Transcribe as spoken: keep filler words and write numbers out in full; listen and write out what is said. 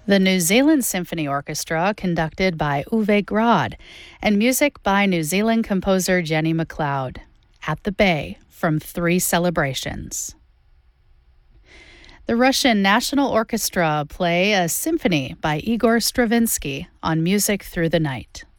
The New Zealand Symphony Orchestra, conducted by Uwe Grad, and music by New Zealand composer Jenny McLeod. At the Bay, from Three Celebrations. The Russian National Orchestra play a symphony by Igor Stravinsky on Music Through the Night.